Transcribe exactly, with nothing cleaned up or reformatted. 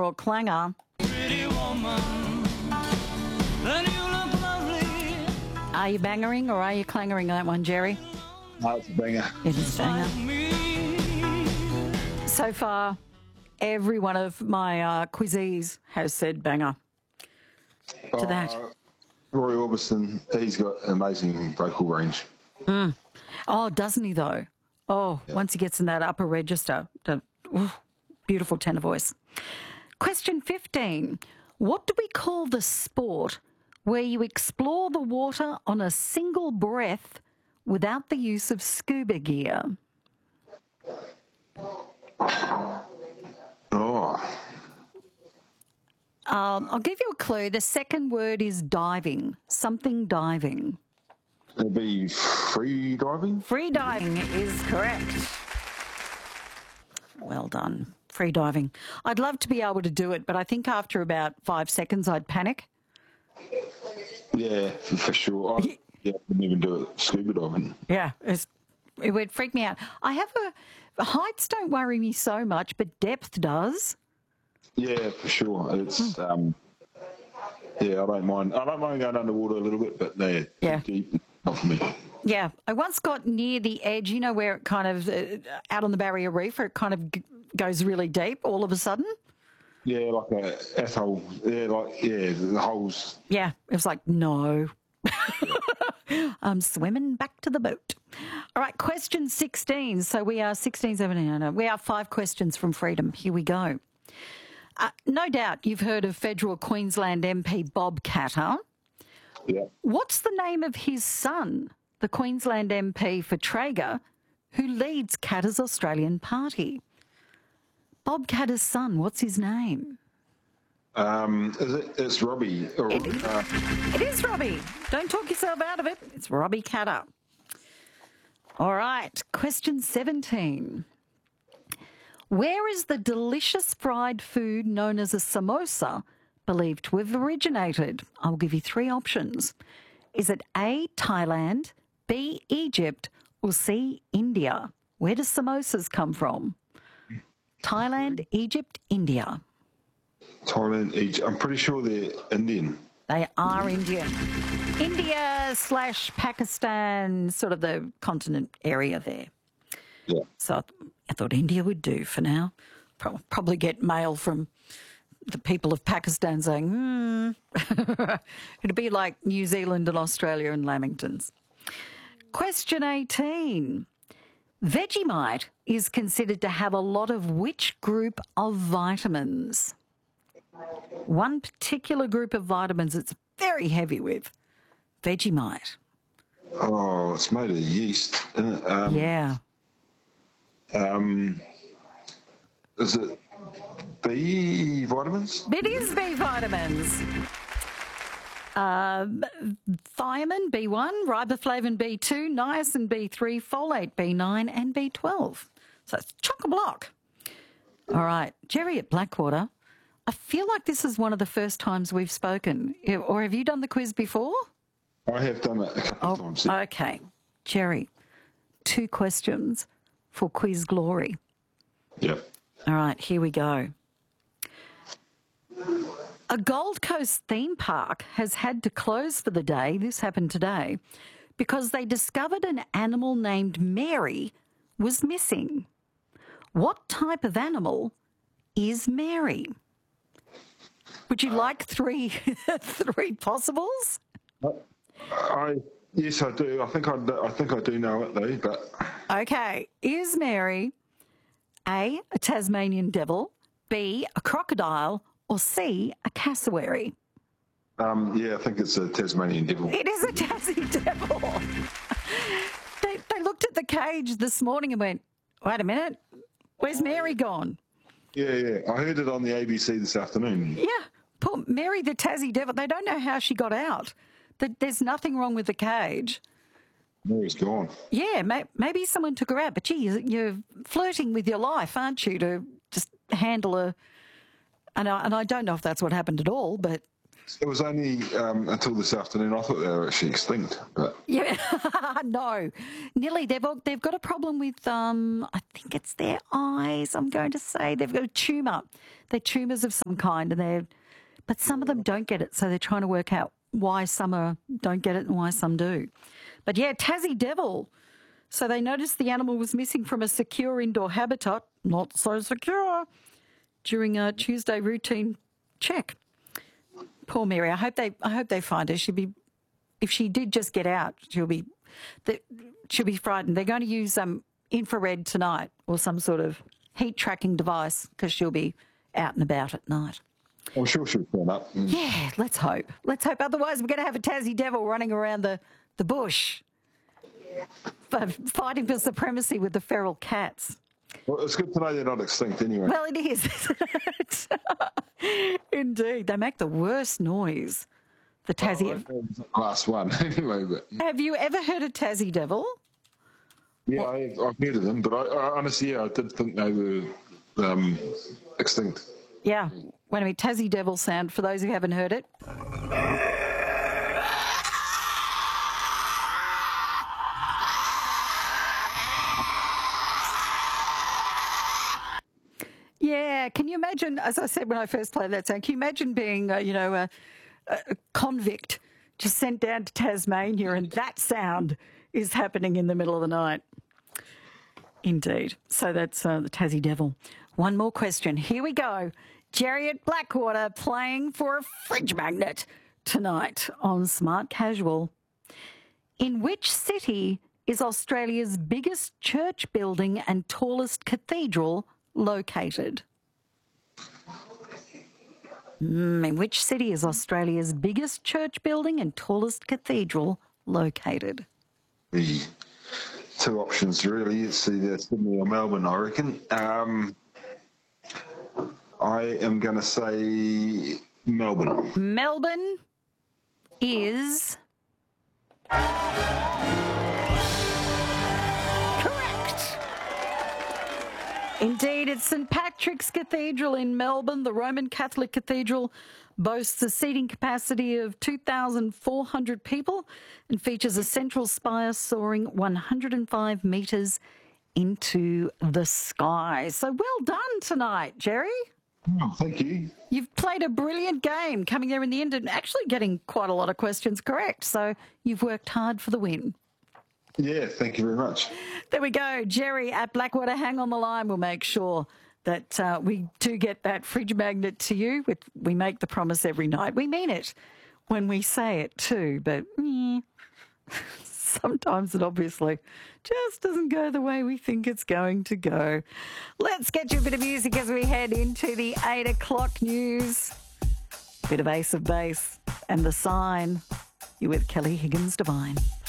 or clanger? Pretty woman, and you look lovely. Are you bangering or are you clangering that one, Jerry? No, it's a banger. It is a banger. So far, every one of my uh, quizzies has said banger to Uh, that. Roy Orbison, he's got amazing vocal range. Mm. Oh, doesn't he, though? Oh, Yeah. once he gets in that upper register, the ooh, beautiful tenor voice. Question fifteen. What do we call the sport where you explore the water on a single breath without the use of scuba gear? Oh, Um, I'll give you a clue. The second word is diving. Something diving. it'll be free diving. Free diving is correct. Well done. Free diving. I'd love to be able to do it, but I think after about five seconds I'd panic. Yeah, for, for sure. I, yeah, I couldn't even do it scuba diving. Yeah, it's, it would freak me out. I have a... Heights don't worry me so much, but depth does. Yeah, for sure. It's um, yeah, I don't mind. I don't mind going underwater a little bit, but no, Yeah. deep, not for me. Yeah, I once got near the edge, you know, where it kind of, uh, out on the Barrier Reef, where it kind of g- goes really deep all of a sudden. Yeah, like a atoll. Yeah, like yeah, the holes. Yeah, it was like, no. I'm swimming back to the boat. All right, question sixteen. So we are sixteen, seventeen, no, no, we are five questions from freedom. Here we go. Uh, no doubt you've heard of federal Queensland M P Bob Katter. Yeah. What's the name of his son, the Queensland M P for Traeger, who leads Katter's Australian Party? Bob Katter's son, what's his name? Um, is it? It's Robbie. Or, It, uh, it is Robbie. Don't talk yourself out of it. It's Robbie Katter. All right, question seventeen. Where is the delicious fried food known as a samosa believed to have originated? I'll give you three options. Is it A, Thailand, B, Egypt, or C, India? Where do samosas come from? Thailand, Egypt, India. Thailand, Egypt. I'm pretty sure they're Indian. They are Indian. India slash Pakistan, sort of the continent area there. Yeah. So I, th- I thought India would do for now. Pro- probably get mail from the people of Pakistan saying, hmm. It'd be like New Zealand and Australia and Lamingtons. Question eighteen. Vegemite is considered to have a lot of which group of vitamins? One particular group of vitamins it's very heavy with. Vegemite. Oh, it's made of yeast, isn't it? Um, Yeah. Um, is it B vitamins? It is B vitamins. Um, thiamine, B one, riboflavin, B two, niacin, B three, folate, B nine, and B twelve. So it's chock-a-block. All right, Jerry at Blackwater, I feel like this is one of the first times we've spoken. Or have you done the quiz before? I have done it a couple of times. Oh, okay. Jerry, two questions for quiz glory. Yep. All right, here we go. A Gold Coast theme park has had to close for the day, this happened today, because they discovered an animal named Mary was missing. What type of animal is Mary? Would you like three three possibles? I yes, I do. I think I, I think I do know it though. But Okay, is Mary A, a Tasmanian devil, B, a crocodile, or C, a cassowary? um, yeah, I think it's a Tasmanian devil. It is a Tassie devil. they, they looked at the cage this morning and went, wait a minute, where's Mary gone? Yeah, yeah. I heard it on the A B C this afternoon. Yeah, poor Mary the Tassie devil. They don't know how she got out. That there's nothing wrong with the cage. Mary's gone. Yeah, may, maybe someone took her out, but gee, you're flirting with your life, aren't you, to just handle a... And I, and I don't know if that's what happened at all, but It was only um, until this afternoon I thought they were actually extinct, but Yeah, no, nearly. They've all, they've got a problem with um, I think it's their eyes. I'm going to say they've got a tumour. They're tumours of some kind, and they're, but some of them don't get it. So they're trying to work out why some are, don't get it and why some do. But yeah, Tassie devil. So they noticed the animal was missing from a secure indoor habitat, not so secure, during a Tuesday routine check. Poor Mary. I hope they. I hope they find her. She'll be. If she did just get out, she'll be. The, she'll be frightened. They're going to use um infrared tonight or some sort of heat tracking device because she'll be out and about at night. I'm sure she'll turn up. Mm. Yeah, let's hope. Let's hope. Otherwise, we're going to have a Tassie devil running around the the bush, for fighting for supremacy with the feral cats. Well, it's good to know they're not extinct anyway. Well, it is, isn't it? Indeed. They make the worst noise. The Tassie. Oh, last one, anyway. But Have you ever heard of Tassie devil? yeah, I, I've heard of them, but I, I honestly, yeah, I did think they were um, extinct. Yeah. Wait a minute. Tassie devil sound, for those who haven't heard it. Yeah, can you imagine, as I said when I first played that sound, can you imagine being, uh, you know, a, a convict just sent down to Tasmania and that sound is happening in the middle of the night? Indeed. So that's uh, the Tassie devil. One more question. Here we go. Jerry at Blackwater playing for a fridge magnet tonight on Smart Casual. In which city is Australia's biggest church building and tallest cathedral located? Mm, in which city is Australia's biggest church building and tallest cathedral located? The two options really, it's either Sydney or Melbourne, I reckon. Um, I am going to say Melbourne. Melbourne is correct. Indeed, it's St Patrick's Cathedral in Melbourne. The Roman Catholic Cathedral boasts a seating capacity of two thousand four hundred people and features a central spire soaring one hundred five metres into the sky. So well done tonight, Jerry. Oh, thank you. You've played a brilliant game, coming there in the end and actually getting quite a lot of questions correct. So you've worked hard for the win. Yeah, thank you very much. There we go. Jerry at Blackwater, hang on the line. We'll make sure that uh, we do get that fridge magnet to you. We, we make the promise every night. We mean it when we say it too, but mm, sometimes it obviously just doesn't go the way we think it's going to go. Let's get you a bit of music as we head into the eight o'clock news. Bit of Ace of Base and The Sign. You're with Kelly Higgins Divine.